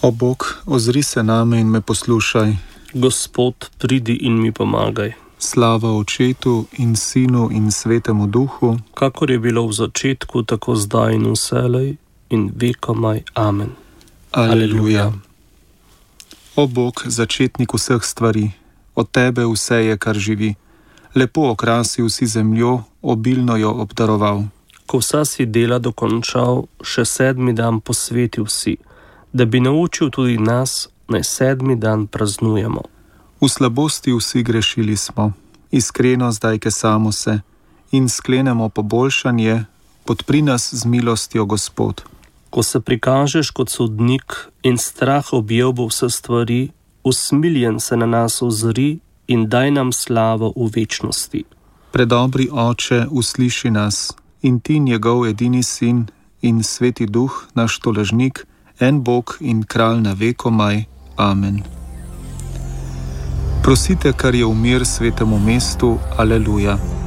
O Bog, ozri se name in me poslušaj. Gospod, pridi in mi pomagaj. Slava Očetu in Sinu in Svetemu Duhu, Kakor je bilo v začetku, tako zdaj in vselej in vekomaj. Amen. Aleluja. O Bog, začetnik vseh stvari, od tebe vse je, kar živi. Lepo okrasil si zemljo, obilno jo obdaroval. Ko vsa si dela dokončal, še 7. dan posvetil si, da bi naučil tudi nas, naj 7. dan praznujemo. V slabosti vsi grešili smo, iskreno zdaj kesamo se in sklenemo poboljšanje, podpri nas z milostjo, Gospod. Ko se prikažeš kot sodnik in strah objel bo vse stvari, usmiljen se na nas ozri in daj nam slavo v večnosti. Predobri Oče, usliši nas, in ti njegov edini Sin in Sveti Duh, naš tolažnik, en Bog in Kralj na vekomaj. Amen. Prosite, kar je v mir svetemu mestu. Aleluja.